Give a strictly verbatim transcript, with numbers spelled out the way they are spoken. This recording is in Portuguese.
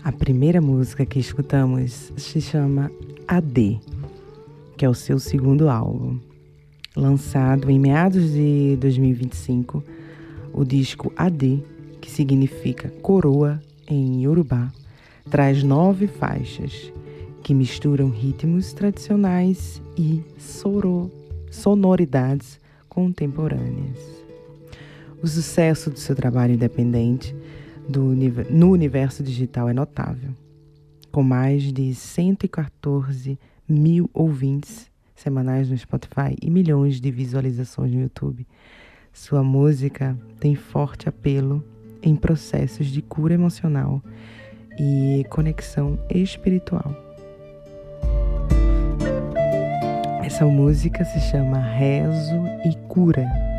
A primeira música que escutamos se chama A D, que é o seu segundo álbum. Lançado em meados de dois mil e vinte e cinco, o disco A D, que significa coroa em Yorubá, traz nove faixas que misturam ritmos tradicionais e soro, sonoridades contemporâneas. O sucesso do seu trabalho independente do, no universo digital é notável, com mais de cento e quatorze mil ouvintes semanais no Spotify e milhões de visualizações no YouTube. Sua música tem forte apelo em processos de cura emocional e conexão espiritual. Essa música se chama Rezo e Cura.